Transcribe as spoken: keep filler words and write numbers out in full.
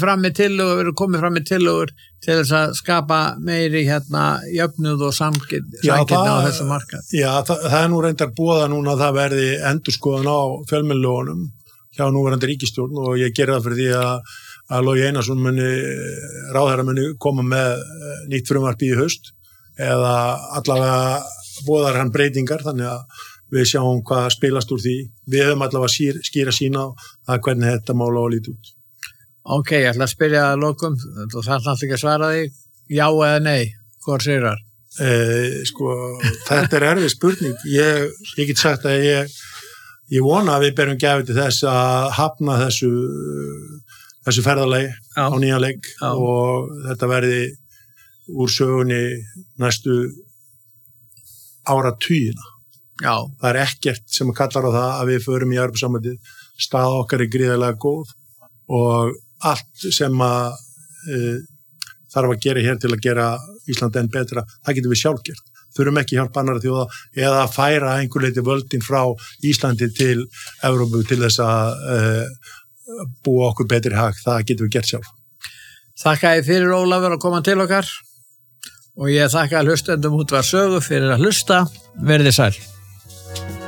fram með tillögur, verður komið fram með tillögur til þess að skapa meiri hérna jöfnuð og samgirni á þessu markað. Já, það, það er nú reyndar boða núna að það verði endurskoðun á fjölmiðlunum hjá núverandi ríkisstjórn og ég geri það fyrir því að, að Logi Einarsson muni, ráðherra muni koma með nýtt frumvarp í haust eða allavega boðar hann breytingar þannig að við sjáum hvað spilast úr því. Við höfum allavega skýr, skýra sína á að hvernig þetta mála á að líta út. Ok, ég ætla að spyrja að lokum, þú þarf náttúrulega ekki að svara því, já eða nei, hvað sigrar? Eh, sko, þetta er erfið spurning. Ég, ég get sagt að ég, ég vona að við berum gæfi til þess að hafna þessu, þessu ferðalagi á nýja leik Já. Og þetta verði úr sögunni næstu áratugina. Já. Það er ekkert sem kallar á það að við förum í Evrópusambandið. Staða okkar er gríðarlega góð og allt sem að e, þarf að gera hér til að gera Ísland enn betra, það getum við sjálf gert. Þurfum ekki hjálpa annara þjóða eða að færa einhver leiti völdin frá Íslandi til Evrópu til þess að e, búa okkur betri hag, það getum við gert sjálf. Þakka ég fyrir Ólafur að koma til okkar og ég þakka hlustendum Útvarp Sögu fyrir að hlusta. Verið sæl.